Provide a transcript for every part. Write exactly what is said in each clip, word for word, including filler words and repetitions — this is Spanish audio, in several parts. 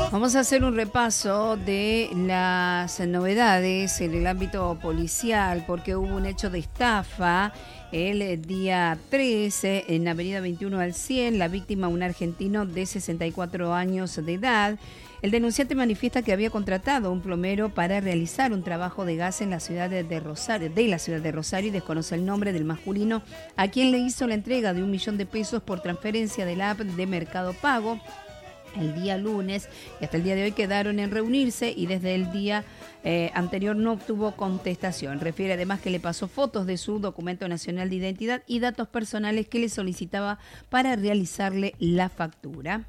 Vamos a hacer un repaso de las novedades en el ámbito policial, porque hubo un hecho de estafa el día trece en Avenida veintiuno al cien. La víctima, un argentino de sesenta y cuatro años de edad. El denunciante manifiesta que había contratado a un plomero para realizar un trabajo de gas en la ciudad de Rosario, de la ciudad de Rosario, y desconoce el nombre del masculino a quien le hizo la entrega de un millón de pesos por transferencia de la app de Mercado Pago el día lunes, y hasta el día de hoy quedaron en reunirse y desde el día eh, anterior no obtuvo contestación. Refiere además que le pasó fotos de su documento nacional de identidad y datos personales que le solicitaba para realizarle la factura.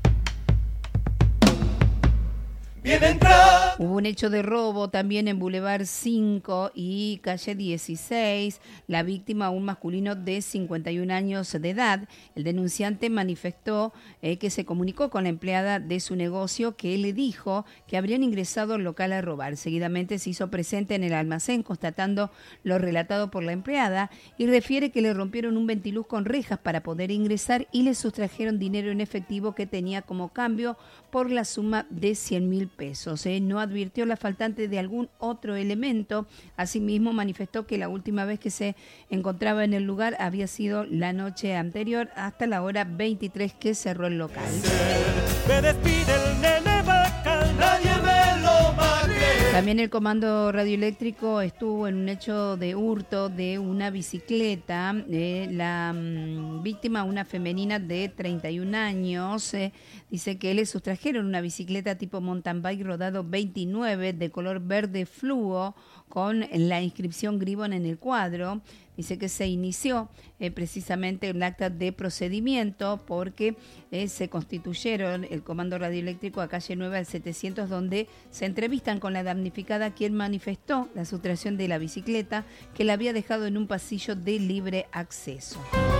Hubo un hecho de robo también en Boulevard cinco y calle dieciséis. La víctima, un masculino de cincuenta y un años de edad. El denunciante manifestó eh, que se comunicó con la empleada de su negocio, que le dijo que habrían ingresado al local a robar. Seguidamente se hizo presente en el almacén, constatando lo relatado por la empleada, y refiere que le rompieron un ventiluz con rejas para poder ingresar y le sustrajeron dinero en efectivo que tenía como cambio por la suma de cien mil pesos. ¿eh? No advirtió la faltante de algún otro elemento. Asimismo, manifestó que la última vez que se encontraba en el lugar había sido la noche anterior, hasta la hora veintitrés que cerró el local. Me despide el nene vaca, nadie me lo va a creer. También el Comando Radioeléctrico estuvo en un hecho de hurto de una bicicleta. Eh, la mm, víctima, una femenina de treinta y un años, eh, dice que le sustrajeron una bicicleta tipo mountain bike rodado veintinueve de color verde fluo con la inscripción Gribon en el cuadro. Dice que se inició eh, precisamente el acta de procedimiento porque eh, se constituyeron el Comando Radioeléctrico a calle nueve al setecientos, donde se entrevistan con la damnificada, quien manifestó la sustracción de la bicicleta que la había dejado en un pasillo de libre acceso.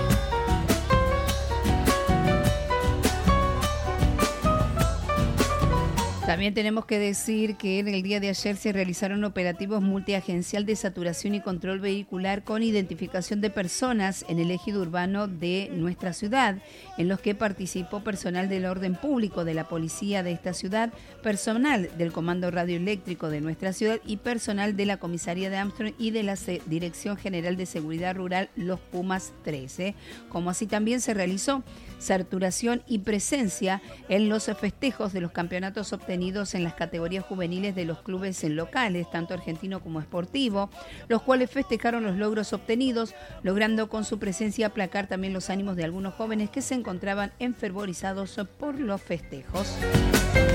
También tenemos que decir que en el día de ayer se realizaron operativos multiagencial de saturación y control vehicular con identificación de personas en el ejido urbano de nuestra ciudad, en los que participó personal del orden público de la policía de esta ciudad, personal del Comando Radioeléctrico de nuestra ciudad y personal de la comisaría de Armstrong y de la Dirección General de Seguridad Rural, los Pumas trece. Como así también se realizó saturación y presencia en los festejos de los campeonatos obtenidos en las categorías juveniles de los clubes en locales, tanto argentino como esportivo, los cuales festejaron los logros obtenidos, logrando con su presencia aplacar también los ánimos de algunos jóvenes que se encontraban enfervorizados por los festejos.